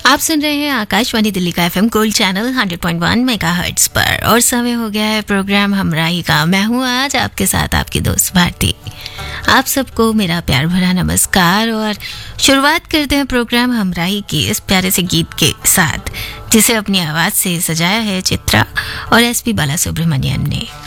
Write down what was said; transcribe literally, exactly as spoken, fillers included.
आप सुन रहे हैं आकाशवाणी दिल्ली का FM gold channel hundred point वन मेगाहर्ट्ज पर और समय हो गया है प्रोग्राम हमराही का। मैं हूँ आज आपके साथ आपकी दोस्त भारती। आप सबको मेरा प्यार भरा नमस्कार और शुरुआत करते हैं प्रोग्राम हमराही की इस प्यारे से गीत के साथ जिसे अपनी आवाज़ से सजाया है चित्रा और एसपी बालासुब्रमण्यम ने।